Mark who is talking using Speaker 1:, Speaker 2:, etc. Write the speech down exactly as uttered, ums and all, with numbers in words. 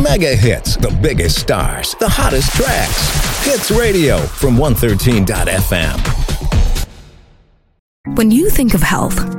Speaker 1: Mega hits, the biggest stars, the hottest tracks. Hits Radio from one thirteen dot f m.
Speaker 2: When you think of health,